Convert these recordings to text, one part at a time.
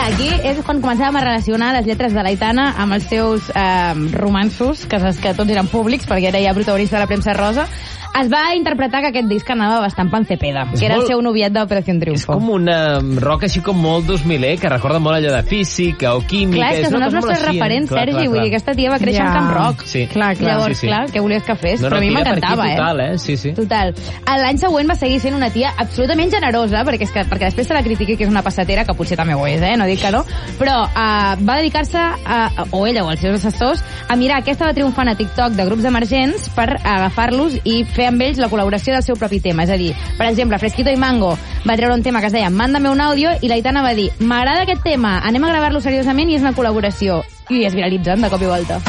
Aquí és quan començàvem a relacionar les lletres de l'Aitana amb els seus romanços, que tots eren públics, perquè era ja protagonista de la premsa rosa. Es va interpretar que aquest disc anava bastant pancepeda, que era el seu noviet d'Operació Triunfo. És com una rock així com molt 2000, que recorda molt allò de física o química. Clar, és que són els nostres referents, Sergi. Vull dir, aquesta tia va créixer en camp rock. Sí. Llavors, clar, què volies que fes? Però a mi m'encantava, total, Sí. Total. L'any següent va seguir sent una tia absolutament generosa, perquè després se la critiqui que és una passatera, que potser també ho és, no dic que no, però va dedicar-se, o ella o els seus assessors, a mirar què estava triomfant a TikTok de grups emergents per agafar-los i fer amb ells la col·laboració del seu propi tema. És a dir, per exemple, Fresquito i Mango va treure un tema que es deia Mándame un audio i l'Aitana va dir m'agrada aquest tema, anem a gravar-lo seriosament i és una col·laboració. I es viralitzen de cop i volta.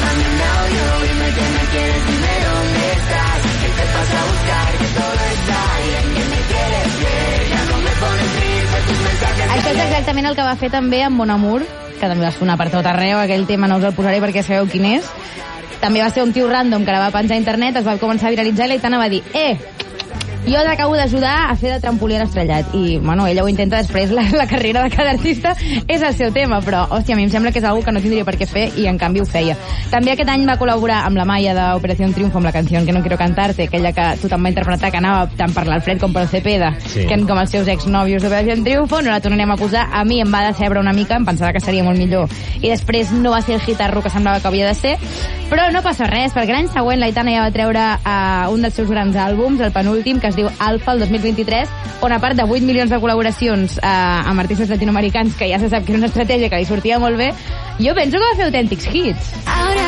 Això és exactament el que va fer també amb Mon Amour, que també va sonar per tot arreu, aquell tema no us el posaré perquè sabeu quin és. També va ser un tio random que la va penjar a internet, es va començar a viralitzar i l'Aitana va dir jo t'acabo d'ajudar a fer de trampolí a l'estrellat. I, bueno, ella ho intenta després, la carrera de cada artista és el seu tema, però, hòstia, a mi em sembla que és algo que no tindria per què fer i, en canvi, ho feia. També aquest any va col·laborar amb la Maya d'Operació Triunfo amb la canció Que no quiero cantarte, aquella que tothom va interpretar que anava tant per l'Alfred com per el Cepeda, que com els seus exnòvios d'Operació Triunfo. No la tornarem a posar. A mi em va decebre una mica, em pensava que seria molt millor. I després no va ser el hitarro que semblava que havia de ser, però no passa res, perquè l'any següent l'Aitana ja va treure un dels seus grans àlbums, el penúltim, que es diu Alfa, el 2023, on a part de 8 milions de col·laboracions amb artistes latinoamericans, que ja se sap que era una estratègia que li sortia molt bé, jo penso que va fer autèntics hits.